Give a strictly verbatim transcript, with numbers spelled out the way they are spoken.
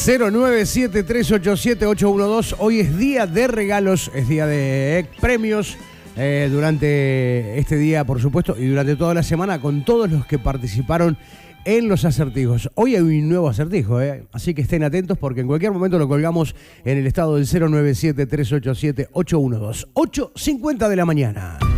cero nueve siete tres ocho siete ocho uno dos. Hoy es día de regalos, es día de premios. Eh, durante este día, por supuesto, y durante toda la semana, con todos los que participaron en los acertijos. Hoy hay un nuevo acertijo, ¿eh? Así que estén atentos porque en cualquier momento lo colgamos en el estado del cero nueve siete tres ocho siete ocho uno dos. ocho cincuenta de la mañana.